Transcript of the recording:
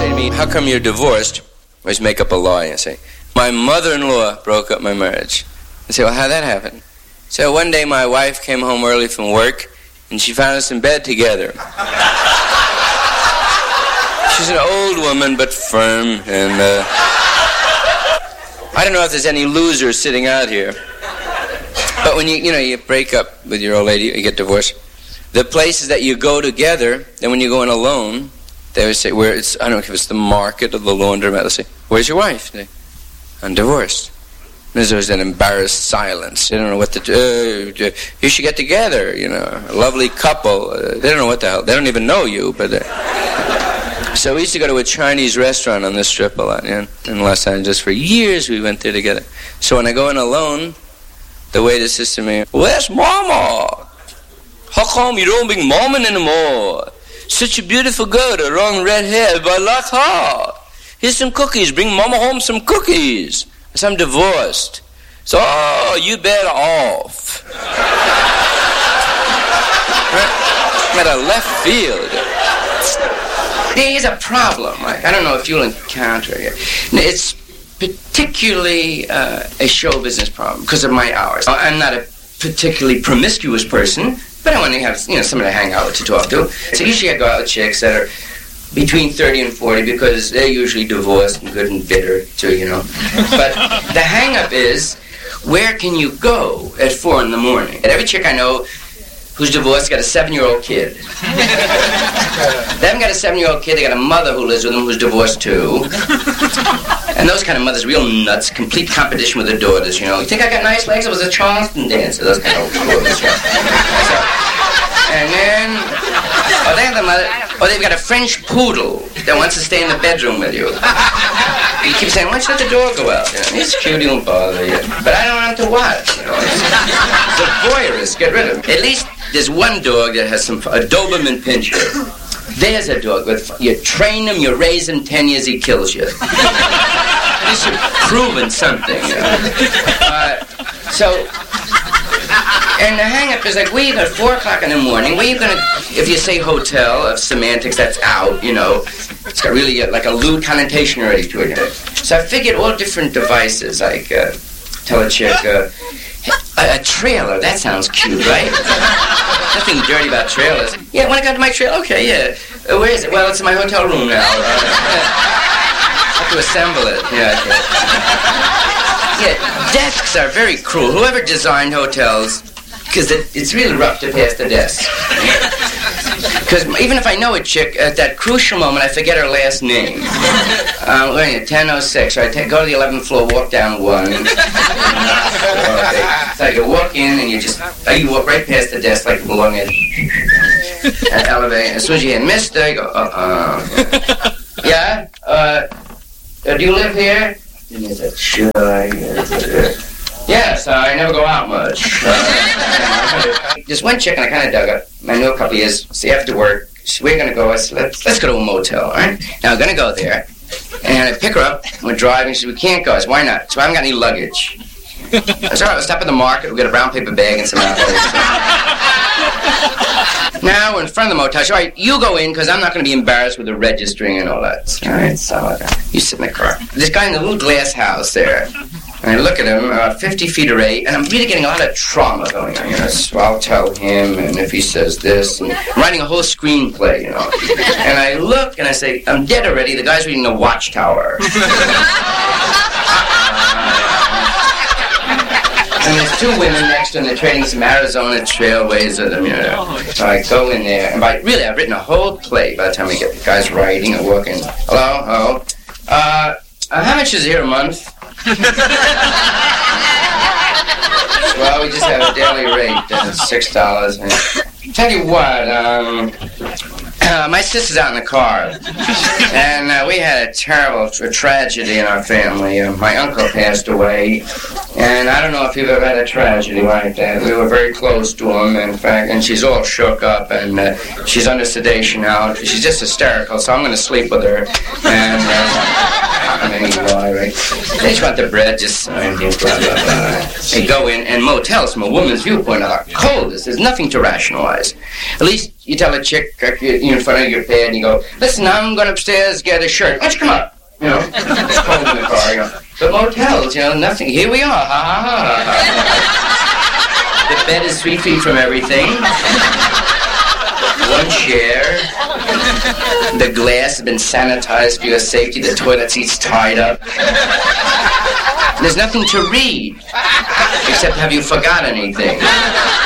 say to me, how come you're divorced? I always make up a lie and say, my mother-in-law broke up my marriage. I say, well, how'd that happen? So one day my wife came home early from work, and she found us in bed together. She's an old woman, but firm, and I don't know if there's any losers sitting out here. But when you break up with your old lady, you get divorced, the places that you go together, then when you go in alone, they would say, I don't know if it's the market or the laundromat, they'll say, where's your wife? They say, I'm divorced. There's an embarrassed silence. They don't know what to do. You should get together, a lovely couple. They don't know what the hell. They don't even know you, but... So we used to go to a Chinese restaurant on this strip a lot, in Los Angeles. For years we went there together. So when I go in alone, the waiter says to me, where's Mama? How come you don't bring Mama anymore? Such a beautiful girl, the long red hair, but I like her. Here's some cookies. Bring Mama home some cookies. Because I'm divorced. So, you better off. Right out of left field. There's a problem. I don't know if you'll encounter it. It's particularly a show business problem because of my hours. I'm not a particularly promiscuous person, but I want to have somebody to hang out with, to talk to. So usually I go out with chicks that are between 30 and 40 because they're usually divorced and good and bitter too, But the hang-up is, where can you go at 4 in the morning? And every chick I know who's divorced got a 7-year-old kid. They haven't got a 7-year-old kid, they got a mother who lives with them who's divorced too. And those kind of mothers, real nuts, complete competition with their daughters, You think I got nice legs? I was a Charleston dancer, those kind of daughters, And then, they have the mother, they've got a French poodle that wants to stay in the bedroom with you. You keep saying, why don't you let the dog go out? He's cute, he won't bother you. But I don't want him to watch, The voyeurist, get rid of him. At least there's one dog that has a Doberman pinscher. There's a dog you train him, you raise him, 10 years he kills you. At least you've proven something, And the hang-up is like, we at 4 o'clock in the morning, where you going to, if you say hotel of semantics, that's out, it's got really like a lewd connotation already to it. So I figured all different devices, like tell a chick, a trailer, that sounds cute, right? Nothing dirty about trailers. Yeah, when I got to my trailer, okay, yeah. Where is it? Well, it's in my hotel room now. I have to assemble it. Yeah, desks are very cruel. Whoever designed hotels, because it's really rough to pass the desk. Because even if I know a chick, at that crucial moment, I forget her last name. We're at 10:06, right? Go to the 11th floor, walk down 1. So you walk in, and you walk right past the desk like you belong in an elevator. As soon as you hear Mister, you go, Yeah? Do you live here? And he said, should I? Yes, I never go out much. Just one chick, and I kind of dug up. I knew a couple of years. See, after work, we're going to go. I said, let's go to a motel, all right? Now, I'm going to go there. And I pick her up. We're driving. She said, we can't go. I said, why not? So I haven't got any luggage. I said, all right, we'll stop at the market. We'll get a brown paper bag and some apples. Now, we're in front of the motel. I said, all right, you go in, because I'm not going to be embarrassed with the registering and all that. All right, so you sit in the car. This guy in the little glass house there. And I look at him, about 50 feet away, and I'm really getting a lot of trauma going on, So I'll tell him, and if he says this, and I'm writing a whole screenplay, And I look, and I say, I'm dead already. The guy's reading The Watchtower. And there's 2 women next to them. They're trading some Arizona Trailways with them, So I go in there, and I've written a whole play by the time we get the guys writing and working. Hello? How much is here a month? Well, we just have a daily rate, $6. Tell you what, my sister's out in the car, and we had a terrible tragedy in our family. My uncle passed away, and I don't know if you've ever had a tragedy like that. We were very close to him, in fact, and she's all shook up, and she's under sedation now. She's just hysterical, so I'm going to sleep with her. And mean, right? They just want the bread, just they go in, and motels, from a woman's viewpoint, are coldest. There's nothing to rationalize. At least you tell a chick, in front of your bed, and you go, listen, I'm going upstairs, get a shirt. Why don't you come up? It's cold in the car, But motels, nothing. Here we are, ha, ha, ha, ha. The bed is 3 feet from everything. One chair. The glass has been sanitized for your safety. The toilet seat's tied up. There's nothing to read, except have you forgot anything?